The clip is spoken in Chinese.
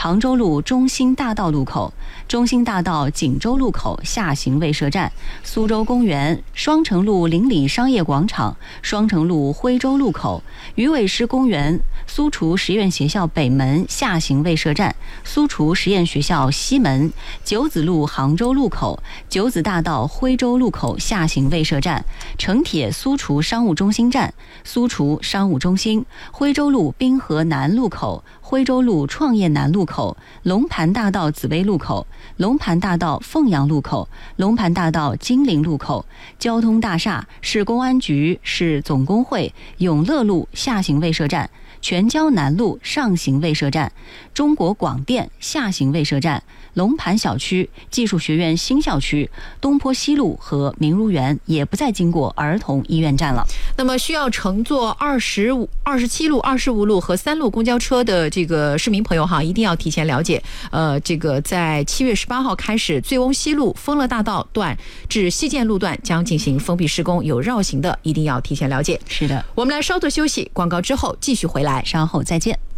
常州路中兴大道路口、中兴大道锦州路口下行未设站、苏州公园、双城路邻里商业广场、双城路徽州路口、鱼尾狮公园、苏厨实验学校北门下行未设站、苏厨实验学校西门、九子路杭州路口、九子大道徽州路口下行未设站、城铁苏厨商务中心站、苏厨商务中心、徽州路滨河南路口、徽州路创业南路口、龙盘大道紫薇路口、龙盘大道凤阳路口、龙盘大道金陵路口、交通大厦、市公安局、市总工会、永乐路下行未设站、全交南路上行未设站、中国广电下行未设站、龙盘小区、技术学院新校区、东坡西路和明如园也不再经过儿童医院站了。 那么需要乘坐27路、25路和3路公交车的这个市民朋友哈，一定要提前了解。这个在7月18号开始，醉翁西路丰乐大道段至西涧路段将进行封闭施工，有绕行的一定要提前了解。 是的， 我们来稍作休息，广告之后继续回来， 稍后再见。